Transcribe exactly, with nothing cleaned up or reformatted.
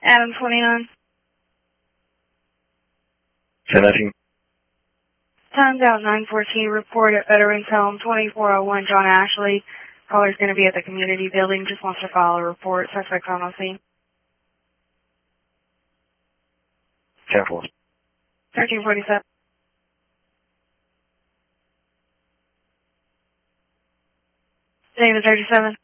Adam twenty-nine. ten nineteen. Time's out nine fourteen. Report at Veterans Home, twenty-four oh one John Ashley. Caller's going to be at the community building. Just wants to file a report. Suspect on scene. ten four. thirteen forty-seven. David thirty-seven.